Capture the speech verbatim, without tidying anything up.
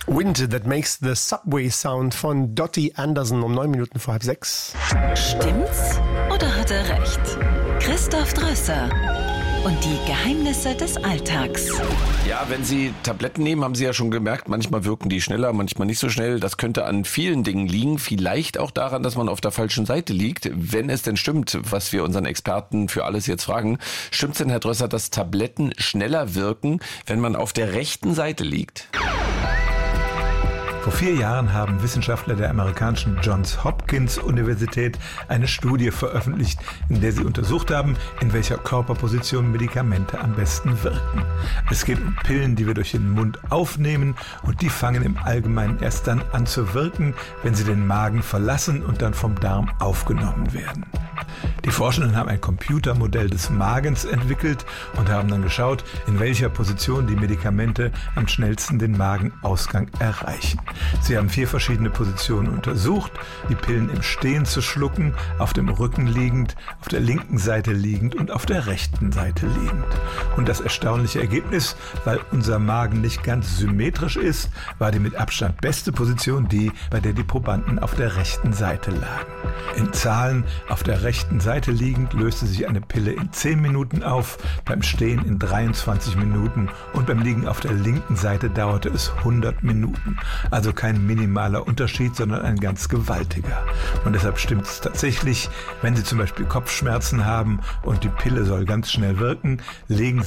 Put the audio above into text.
Wind That Makes the Subway Sound von Dottie Anderson um neun Minuten vor halb sechs. Stimmt's oder hat er recht? Christoph Drösser und die Geheimnisse des Alltags. Ja, wenn Sie Tabletten nehmen, haben Sie ja schon gemerkt, manchmal wirken die schneller, manchmal nicht so schnell. Das könnte an vielen Dingen liegen. Vielleicht auch daran, dass man auf der falschen Seite liegt. Wenn es denn stimmt, was wir unseren Experten für alles jetzt fragen. Stimmt's denn, Herr Drösser, dass Tabletten schneller wirken, wenn man auf der rechten Seite liegt? Vor vier Jahren haben Wissenschaftler der amerikanischen Johns Hopkins Universität eine Studie veröffentlicht, in der sie untersucht haben, in welcher Körperposition Medikamente am besten wirken. Es geht um Pillen, die wir durch den Mund aufnehmen, und die fangen im Allgemeinen erst dann an zu wirken, wenn sie den Magen verlassen und dann vom Darm aufgenommen werden. Die Forschenden haben ein Computermodell des Magens entwickelt und haben dann geschaut, in welcher Position die Medikamente am schnellsten den Magenausgang erreichen. Sie haben vier verschiedene Positionen untersucht, die Pillen im Stehen zu schlucken, auf dem Rücken liegend, auf der linken Seite liegend und auf der rechten Seite liegend. Und das erstaunliche Ergebnis, weil unser Magen nicht ganz symmetrisch ist, war die mit Abstand beste Position die, bei der die Probanden auf der rechten Seite lagen. In Zahlen: auf der rechten Seite liegend löste sich eine Pille in zehn Minuten auf, beim Stehen in dreiundzwanzig Minuten und beim Liegen auf der linken Seite dauerte es hundert Minuten. Also kein minimaler Unterschied, sondern ein ganz gewaltiger. Und deshalb stimmt es tatsächlich, wenn Sie zum Beispiel Kopfschmerzen haben und die Pille soll ganz schnell wirken, legen Sie